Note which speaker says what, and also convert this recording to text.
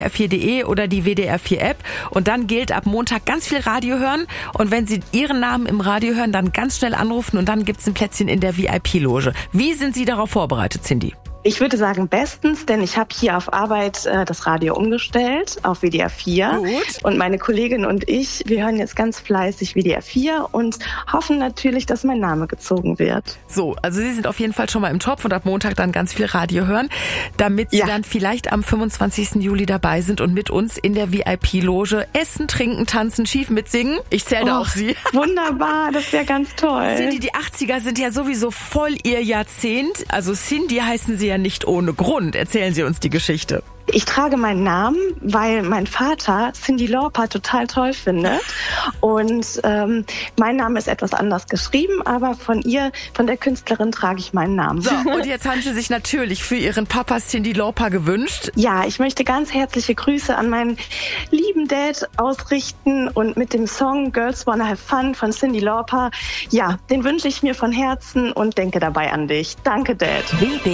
Speaker 1: WDR4.de oder die WDR4-App. Und dann gilt ab Montag ganz viel Radio hören. Und wenn Sie Ihren Namen im Radio hören, dann ganz schnell anrufen und dann gibt's ein Plätzchen in der VIP-Loge. Wie sind Sie darauf vorbereitet, Cindy?
Speaker 2: Ich würde sagen bestens, denn ich habe hier auf Arbeit das Radio umgestellt auf WDR 4.
Speaker 1: Gut.
Speaker 2: Und meine Kollegin und ich, wir hören jetzt ganz fleißig WDR 4 und hoffen natürlich, dass mein Name gezogen wird.
Speaker 1: So, also Sie sind auf jeden Fall schon mal im Topf und ab Montag dann ganz viel Radio hören, damit Sie dann vielleicht am 25. Juli dabei sind und mit uns in der VIP-Loge essen, trinken, tanzen, schief mitsingen. Ich zähle da auf Sie.
Speaker 2: Wunderbar, das wäre ganz toll.
Speaker 1: Cindy, die 80er sind ja sowieso voll Ihr Jahrzehnt. Also Cindy heißen Sie ja nicht ohne Grund. Erzählen Sie uns die Geschichte.
Speaker 2: Ich trage meinen Namen, weil mein Vater Cyndi Lauper total toll findet. Und mein Name ist etwas anders geschrieben, aber von der Künstlerin, trage ich meinen Namen.
Speaker 1: So, und jetzt haben Sie sich natürlich für Ihren Papa Cyndi Lauper gewünscht.
Speaker 2: Ja, ich möchte ganz herzliche Grüße an meinen lieben Dad ausrichten und mit dem Song Girls Wanna Have Fun von Cyndi Lauper, ja, den wünsche ich mir von Herzen und denke dabei an dich. Danke, Dad.